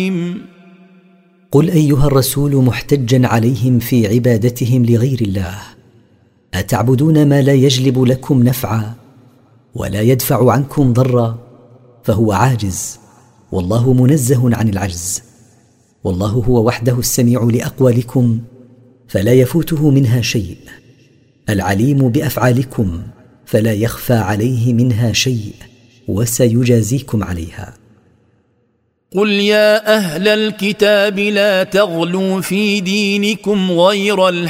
قل أيها الرسول محتجا عليهم في عبادتهم لغير الله: أتعبدون ما لا يجلب لكم نفعا ولا يدفع عنكم ضرا؟ فهو عاجز، والله منزه عن العجز، والله هو وحده السميع لأقوالكم فلا يفوته منها شيء، العليم بأفعالكم فلا يخفى عليه منها شيء، وسيجازيكم عليها. قل يا أهل الكتاب لا تغلوا في دينكم غير الحق